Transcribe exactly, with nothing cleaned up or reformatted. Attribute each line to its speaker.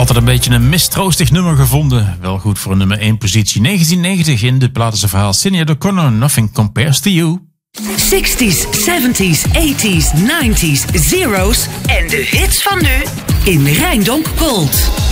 Speaker 1: Altijd een beetje een mistroostig nummer gevonden. Wel goed voor een nummer één positie. negentien negentig in dit platense verhaal. Sinéad O'Connor, Nothing Compares to You.
Speaker 2: zestig's, zeventig's, tachtig's, ninetig's, zero's en de hits van nu in Rijndonk Gold.